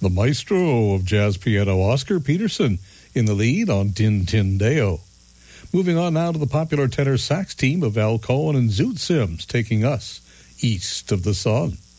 The maestro of jazz piano, Oscar Peterson, in the lead on Tin Tin Deo. Moving on now to the popular tenor sax team of Al Cohen and Zoot Sims, taking us east of the sun.